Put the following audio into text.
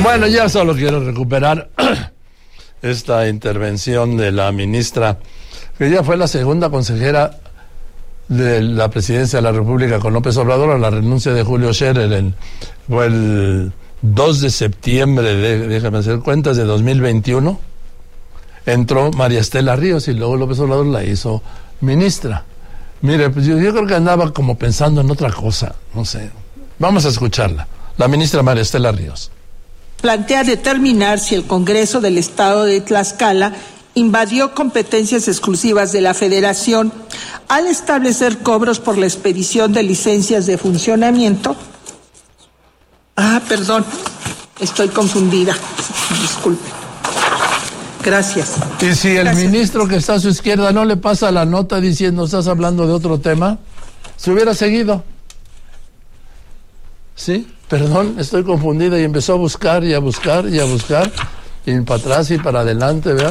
Bueno, ya solo quiero recuperar esta intervención de la ministra, que ella fue la segunda consejera de la presidencia de la República con López Obrador a la renuncia de Julio Scherer. Fue el 2 de septiembre, déjame hacer cuentas, de 2021. Entró María Estela Ríos y luego López Obrador la hizo ministra. Mire, pues yo creo que andaba como pensando en otra cosa, no sé. Vamos a escucharla. La ministra María Estela Ríos. Plantea determinar si el Congreso del Estado de Tlaxcala invadió competencias exclusivas de la Federación al establecer cobros por la expedición de licencias de funcionamiento. Perdón, estoy confundida. Disculpe. Gracias. Y si el ministro que está a su izquierda no le pasa la nota diciendo estás hablando de otro tema, se hubiera seguido. ¿Sí? Perdón, estoy confundida, y empezó a buscar y a buscar y a buscar, y para atrás y para adelante, ¿verdad?